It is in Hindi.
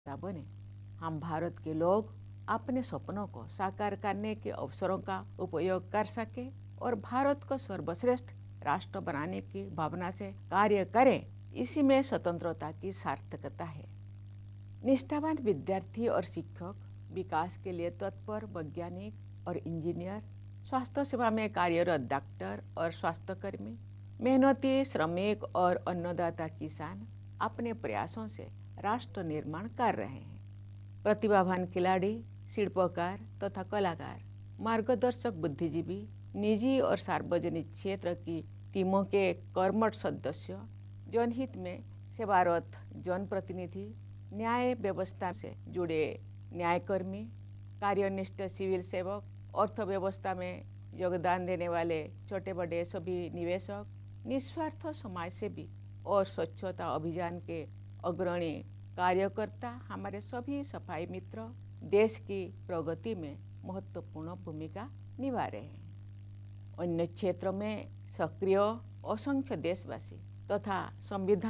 बने। हम भारत के लोग अपने सपनों को साकार करने के अवसरों का उपयोग कर सके और भारत को सर्वश्रेष्ठ राष्ट्र बनाने की भावना से कार्य करें, इसी में स्वतंत्रता की सार्थकता है। निष्ठावान विद्यार्थी और शिक्षक, विकास के लिए तत्पर वैज्ञानिक और इंजीनियर, स्वास्थ्य सेवा में कार्यरत डॉक्टर और स्वास्थ्यकर्मी, मेहनती श्रमिक और अन्नदाता किसान अपने प्रयासों से राष्ट्र निर्माण कर रहे हैं। प्रतिभावान खिलाड़ी, शिल्पकार तथा कलाकार, मार्गदर्शक बुद्धिजीवी, निजी और सार्वजनिक क्षेत्र की टीमों के कर्मठ सदस्य, जनहित में सेवारत जनप्रतिनिधि, न्याय व्यवस्था से जुड़े न्यायकर्मी, कार्यनिष्ठ सिविल सेवक, अर्थव्यवस्था में योगदान देने वाले छोटे बड़े सभी निवेशक, निस्वार्थ समाजसेवी और स्वच्छता अभियान के अग्रणी कार्यकर्ता, हमारे सभी सफाई मित्र देश की प्रगति में महत्वपूर्ण भूमिका निभा रहे हैं। अन्य क्षेत्र में सक्रिय असंख्य देशवासी तथा संविधान